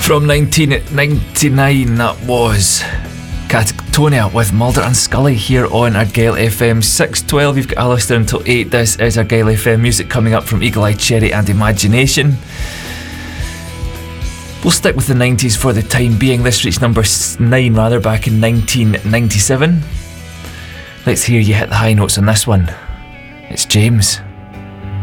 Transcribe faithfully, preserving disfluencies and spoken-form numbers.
From nineteen ninety-nine, that was Catatonia with Mulder and Scully here on Argyle F M. six twelve, you've got Alistair until eight. This is Argyle F M music coming up from Eagle Eye Cherry and Imagination. We'll stick with the nineties for the time being. This reached number nine rather back in nineteen ninety-seven. Let's hear you hit the high notes on this one. It's James.